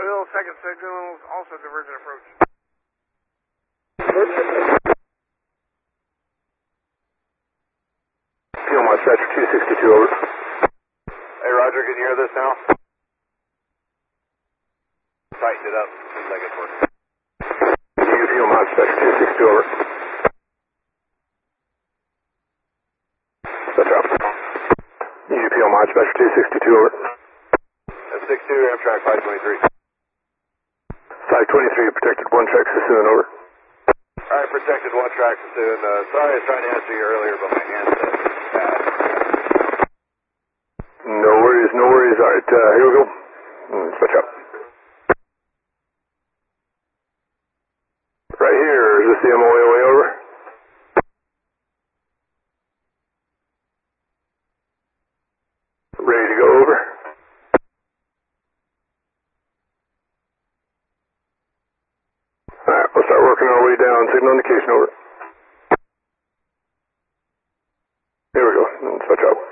Will, second signal, also divergent approach. Fuel Mod Dispatcher 262, over. Hey, Roger, can you hear this now? Tighten it up, seems like it's working. Fuel Mod Dispatcher 262, over. That's up. Fuel Mod Dispatcher 262, over. S62, Amtrak 523. 523, protected 1 track Sassoon, over. Alright, protected 1 track Sassoon. Sorry I was trying to answer you earlier, but my hand's bad. No worries, no worries. Alright, here we go. Switch up. Right here, is this the MOAOA, over? Ready to go, over? Alright, we'll start working our way down. Signal indication, over. Here we go. Switch up.